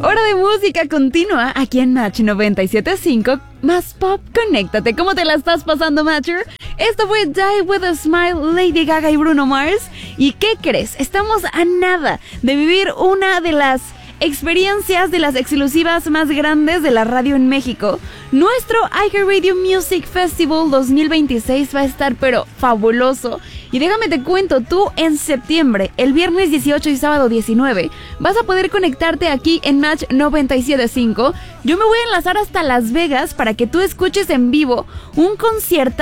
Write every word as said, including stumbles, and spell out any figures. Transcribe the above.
Hora de música continua aquí en Match noventa y siete punto cinco. Más pop, conéctate. ¿Cómo te la estás pasando, Matcher? Esto fue Die With A Smile, Lady Gaga y Bruno Mars. ¿Y qué crees? Estamos a nada de vivir una de las experiencias de las exclusivas más grandes de la radio en México. Nuestro iHeartRadio Music Festival dos mil veintiséis va a estar pero fabuloso. Y déjame te cuento, tú en septiembre, el viernes dieciocho y sábado diecinueve, vas a poder conectarte aquí en Match noventa y siete punto cinco. Yo me voy a enlazar hasta Las Vegas para que tú escuches en vivo un concierto